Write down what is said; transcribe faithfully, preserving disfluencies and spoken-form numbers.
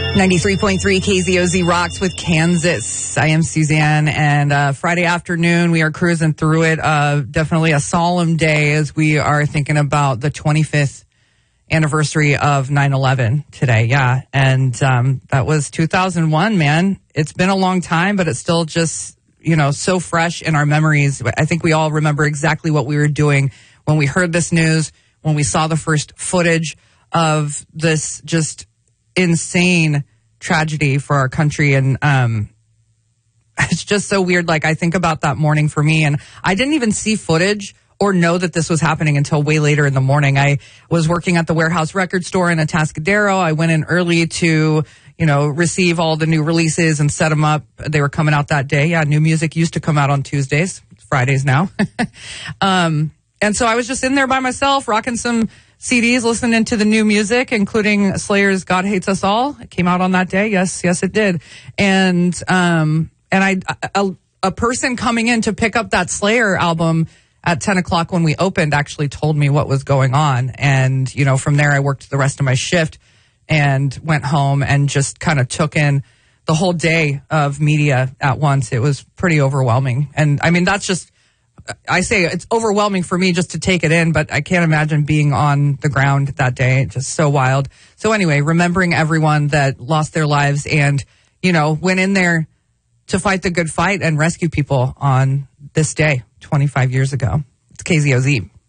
ninety-three point three K Z O Z rocks with Kansas. I am Suzanne, and uh, Friday afternoon, we are cruising through it. Uh, definitely a solemn day as we are thinking about the twenty-fifth anniversary of nine eleven today. Yeah, and um, that was two thousand one, man. It's been a long time, but it's still just, you know, so fresh in our memories. I think we all remember exactly what we were doing when we heard this news, when we saw the first footage of this just insane tragedy for our country. And um it's just so weird. Like, I think about that morning for me, and I didn't even see footage or know that this was happening until way later in the morning. I was working at the Warehouse Record Store in Atascadero. I went in early to, you know, receive all the new releases and set them up. They were coming out that day. Yeah, new music used to come out on Tuesdays. It's Fridays now. um and so I was just in there by myself, rocking some C Ds, listening to the new music, including Slayer's God Hates Us All. It came out on that day. Yes, yes, it did. And um, and I a, a person coming in to pick up that Slayer album at ten o'clock when we opened actually told me what was going on. And, you know, from there I worked the rest of my shift and went home and just kind of took in the whole day of media at once. It was pretty overwhelming. And, I mean, that's just... I say it's overwhelming for me just to take it in, but I can't imagine being on the ground that day. Just so wild. So anyway, remembering everyone that lost their lives and, you know, went in there to fight the good fight and rescue people on this day twenty-five years ago. It's K Z O Z.